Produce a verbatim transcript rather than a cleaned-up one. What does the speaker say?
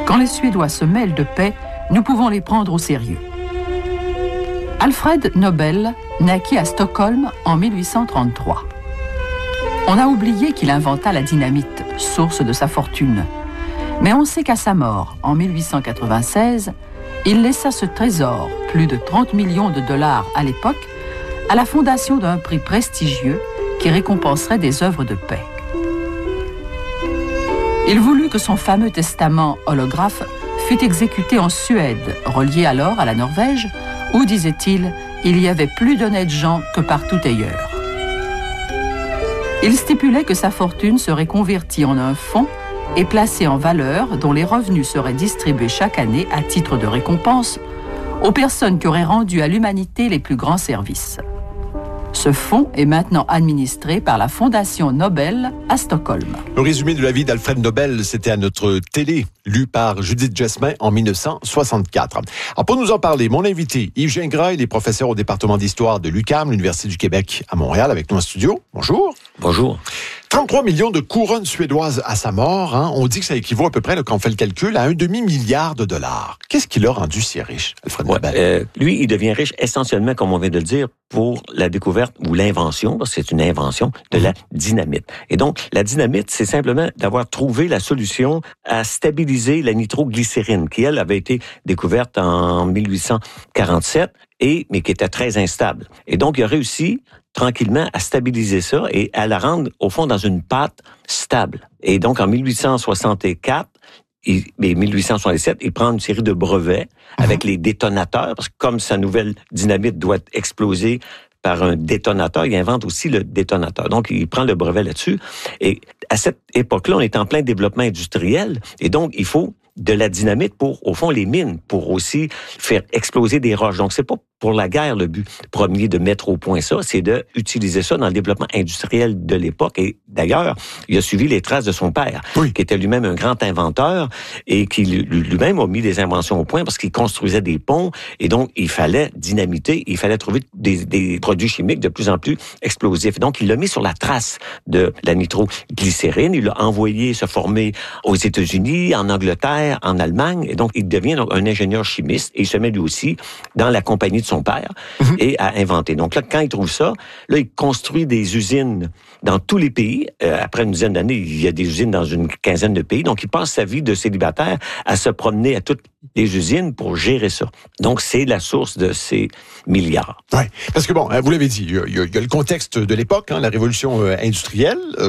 Quand les Suédois se mêlent de paix, nous pouvons les prendre au sérieux. Alfred Nobel naquit à Stockholm en mille huit cent trente-trois. On a oublié qu'il inventa la dynamite, source de sa fortune. Mais on sait qu'à sa mort, en mille huit cent quatre-vingt-seize, il laissa ce trésor, plus de trente millions de dollars à l'époque, à la fondation d'un prix prestigieux qui récompenserait des œuvres de paix. Il voulut que son fameux testament holographe fût exécuté en Suède, relié alors à la Norvège, où, disait-il, il y avait plus d'honnêtes gens que partout ailleurs. Il stipulait que sa fortune serait convertie en un fonds et placée en valeur dont les revenus seraient distribués chaque année à titre de récompense aux personnes qui auraient rendu à l'humanité les plus grands services. Ce fonds est maintenant administré par la Fondation Nobel à Stockholm. Le résumé de la vie d'Alfred Nobel, c'était à notre télé, lu par Judith Jasmin en mille neuf cent soixante-quatre. Alors pour nous en parler, mon invité, Yves Gingras, il est professeur au département d'histoire de l'U Q A M, l'Université du Québec à Montréal, avec nous en studio. Bonjour. Bonjour. trente-trois millions de couronnes suédoises à sa mort. Hein. On dit que ça équivaut à peu près, là, quand on fait le calcul, à un demi-milliard de dollars. Qu'est-ce qui l'a rendu si riche, Alfred ouais, Nobel? Euh, lui, il devient riche essentiellement, comme on vient de le dire, pour la découverte ou l'invention, parce que c'est une invention, de la dynamite. Et donc, la dynamite, c'est simplement d'avoir trouvé la solution à stabiliser la nitroglycérine, qui, elle, avait été découverte en mille huit cent quarante-sept, et, mais qui était très instable. Et donc, il a réussi tranquillement à stabiliser ça et à la rendre, au fond, dans une pâte stable. Et donc, en mille huit cent soixante-quatre, il, mais mille huit cent soixante-dix-sept, il prend une série de brevets avec les détonateurs, parce que comme sa nouvelle dynamite doit exploser par un détonateur, il invente aussi le détonateur. Donc, il prend le brevet là-dessus. Et à cette époque-là, on est en plein développement industriel. Et donc, il faut de la dynamite pour, au fond, les mines, pour aussi faire exploser des roches. Donc, c'est pas pour la guerre le but premier de mettre au point ça, c'est d'utiliser ça dans le développement industriel de l'époque. Et d'ailleurs, il a suivi les traces de son père, oui. qui était lui-même un grand inventeur et qui lui-même a mis des inventions au point parce qu'il construisait des ponts et donc il fallait dynamiter, il fallait trouver des, des produits chimiques de plus en plus explosifs. Donc, il l'a mis sur la trace de la nitroglycérine. Il l'a envoyé se former aux États-Unis, en Angleterre, en Allemagne. Et donc, il devient donc un ingénieur chimiste et il se met lui aussi dans la compagnie de son père mm-hmm. et à inventer. Donc là, quand il trouve ça, là, il construit des usines dans tous les pays. Euh, après une dizaine d'années, il y a des usines dans une quinzaine de pays. Donc, il passe sa vie de célibataire à se promener à toutes les usines pour gérer ça. Donc, c'est la source de ces milliards. Oui, parce que bon, vous l'avez dit, il y a, il y a le contexte de l'époque, hein, la révolution industrielle.